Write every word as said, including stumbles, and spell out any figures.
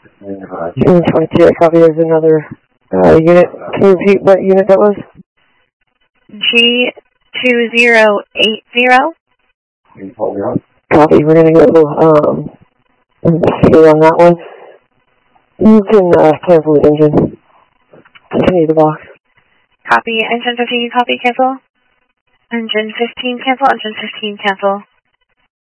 June twenty-two, copy. There's another uh, unit. Can you repeat what unit that was? G two zero eight zero. Copy. We're going to go um, investigate on that one. You can uh, cancel the engine. Continue the box. Copy. Engine fifteen, copy, cancel. Engine fifteen, cancel. Engine fifteen, cancel.